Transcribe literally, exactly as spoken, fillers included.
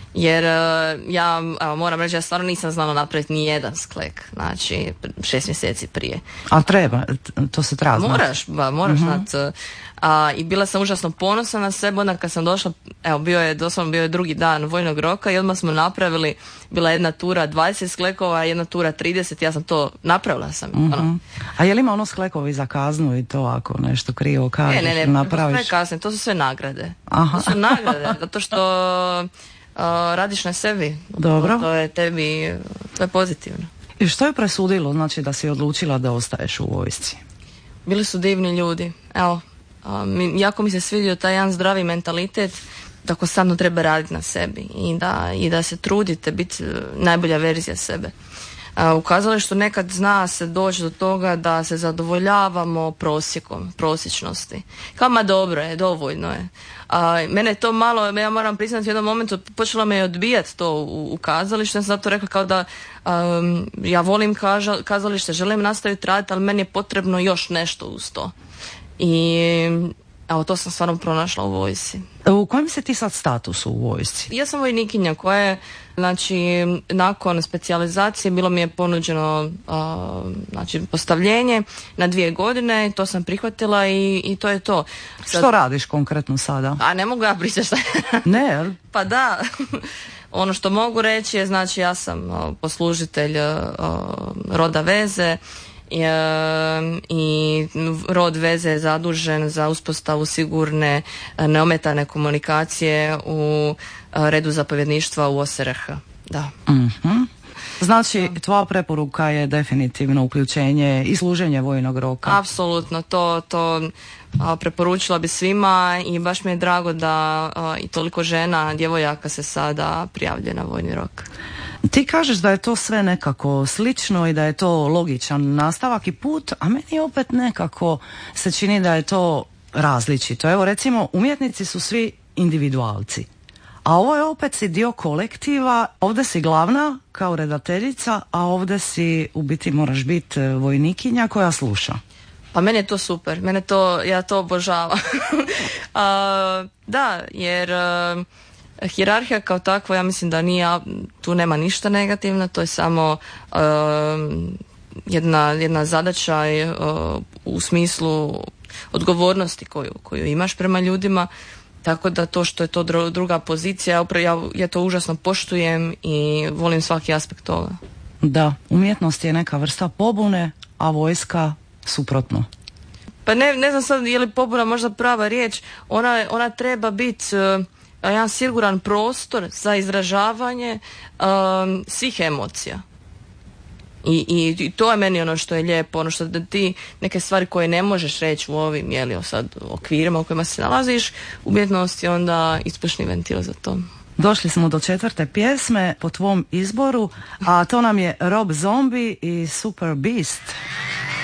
Jer ja evo, moram reći, ja stvarno nisam znala napraviti ni jedan sklek, znači šest mjeseci prije. Ali treba, to se treba znati. Moraš, ba, moraš uh-huh. znati. A, I bila sam užasno ponosna na sebe, onda kad sam došla, evo bio je, doslovno bio je drugi dan vojnog roka i odmah smo napravili, bila jedna tura dvadeset sklekova, jedna tura trideset, ja sam to napravila sam. Uh-huh. Ono. A je li ima ono sklekovi za kaznu i to ako nešto krivo kažeš, ne, ne, ne, napraviš? Ne, ne, kasne, to su sve nagrade. Aha. To su nagrade, zato što uh, radiš na sebi. Dobro. To je tebi, to je pozitivno. I što je presudilo, znači da si odlučila da ostaješ u vojsci? Bili su divni ljudi, evo. Um, jako mi se svidio taj jedan zdravi mentalitet da konstantno treba raditi na sebi i da, i da se trudite biti najbolja verzija sebe. Uh, u kazalištu nekad zna se doći do toga da se zadovoljavamo prosjekom, prosječnosti. Kao ma dobro je, dovoljno je. Uh, mene je to malo, ja moram priznati u jednom momentu, počelo me je odbijati to u, u kazalištu, ja sam zato rekla kao da um, ja volim kaža, kazalište, želim nastaviti raditi, ali meni je potrebno još nešto uz to. I evo, to sam stvarno pronašla u vojsci. U kojem se ti sad statusu u vojsci? Ja sam vojnikinja koja je, znači, nakon specijalizacije bilo mi je ponuđeno uh, znači, postavljenje na dvije godine i to sam prihvatila i, i to je to. Sad, što radiš konkretno sada? A ne mogu ja pričati šta. Ne, jel? Pa da. Ono što mogu reći je, znači, ja sam uh, poslužitelj uh, roda veze. I, i rod veze je zadužen za uspostavu sigurne neometane komunikacije u redu zapovjedništva u O S R H. Da. Uh-huh. Znači, tvoja preporuka je definitivno uključenje i služenje vojnog roka. Apsolutno, to, to a, preporučila bi svima i baš mi je drago da a, i toliko žena, djevojaka se sada prijavljuje na vojni rok. Ti kažeš da je to sve nekako slično i da je to logičan nastavak i put, a meni opet nekako se čini da je to različito. Evo recimo, umjetnici su svi individualci, a ovo je opet si dio kolektiva, ovdje si glavna kao redateljica, a ovdje si u biti moraš biti vojnikinja koja sluša. Pa meni je to super, mene to, ja to obožavam. a, da, jer a, hijerarhija kao takva, ja mislim da nije, tu nema ništa negativno, to je samo a, jedna, jedna zadaća a, u smislu odgovornosti koju, koju imaš prema ljudima, tako da to što je to druga pozicija, ja, ja to užasno poštujem i volim svaki aspekt toga. Da, umjetnost je neka vrsta pobune, a vojska suprotno. Pa ne, ne znam sad je li pobuna možda prava riječ, ona, ona treba biti uh, jedan siguran prostor za izražavanje um, svih emocija. I, i, I to je meni ono što je lijepo, ono što da ti neke stvari koje ne možeš reći u ovim jeli, sad, okvirima u kojima se nalaziš, umjetnost je onda ispušni ventil za to. Došli smo do četvrte pjesme po tvom izboru, a to nam je Rob Zombie i Super Beast.